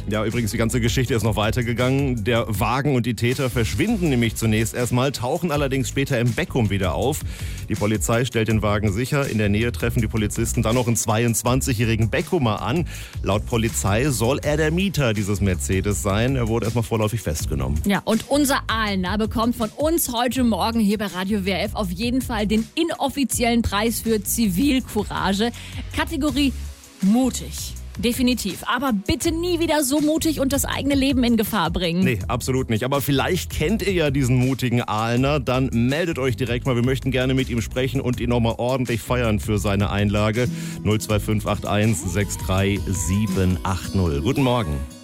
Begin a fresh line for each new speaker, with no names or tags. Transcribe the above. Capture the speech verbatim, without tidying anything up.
Ja, übrigens, die ganze Geschichte ist noch weitergegangen. Der Wagen und die Täter verschwinden nämlich zunächst erstmal, tauchen allerdings später im Beckum wieder auf. Die Polizei stellt den Wagen sicher. In der Nähe treffen die Polizisten dann noch einen zweiundzwanzigjährigen Beckumer an. Laut Polizei soll er der Mieter dieses Mercedes sein. Er wurde erstmal vorläufig festgenommen.
Ja, und unser Ahlner bekommt von uns heute Morgen hier bei Radio W R F auf jeden Fall den inoffiziellen Preis für Zivilcourage. Kategorie mutig. Definitiv. Aber bitte nie wieder so mutig und das eigene Leben in Gefahr bringen.
Nee, absolut nicht. Aber vielleicht kennt ihr ja diesen mutigen Ahlner. Dann meldet euch direkt mal. Wir möchten gerne mit ihm sprechen und ihn nochmal ordentlich feiern für seine Einlage. null zwei fünf acht eins sechs drei sieben acht null. Guten Morgen.